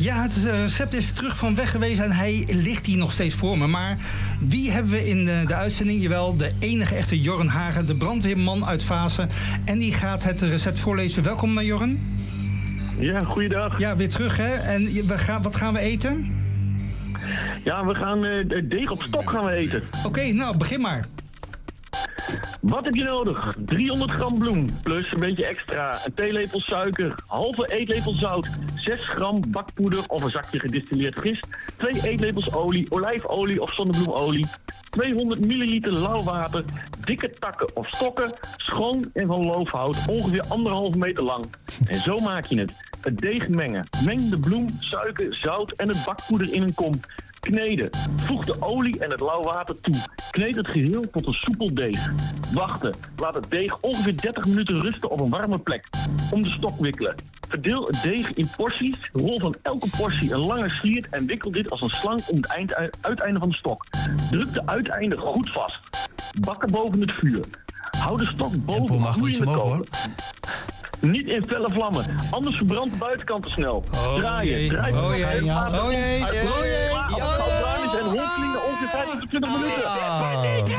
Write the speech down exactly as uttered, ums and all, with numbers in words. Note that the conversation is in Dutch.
Ja, het recept is terug van weg geweest en hij ligt hier nog steeds voor me. Maar wie hebben we in de, de uitzending? Jawel, de enige echte Jorren Hagen, de brandweerman uit Vaassen. En die gaat het recept voorlezen. Welkom, Jorren. Ja, goeiedag. Ja, weer terug, hè. En we gaan, wat gaan we eten? Ja, we gaan uh, deeg op stok gaan we eten. Oké, okay, nou, begin maar. Wat heb je nodig? driehonderd gram bloem, plus een beetje extra, een theelepel suiker, halve eetlepel zout, zes gram bakpoeder of een zakje gedistilleerd gist, twee eetlepels olie, olijfolie of zonnebloemolie, tweehonderd milliliter lauw water, dikke takken of stokken, schoon en van loofhout, ongeveer anderhalve meter lang. En zo maak je het. Het deeg mengen. Meng de bloem, suiker, zout en het bakpoeder in een kom. Kneden. Voeg de olie en het lauw water toe. Kneed het geheel tot een soepel deeg. Wachten. Laat het deeg ongeveer dertig minuten rusten op een warme plek. Om de stok wikkelen. Verdeel het deeg in porties. Rol van elke portie een lange sliert en wikkel dit als een slang om het eind, uiteinde van de stok. Druk de uiteinden goed vast. Bakken boven het vuur. Hou de stok boven de gloeiende kolen. Niet in felle vlammen, anders verbrandt de buitenkant te snel. Oh, Draaien, draai oh jee, ja. oh jee, oh jee, Als het goud bruin is en rondklieden ongeveer vijfentwintig minuten.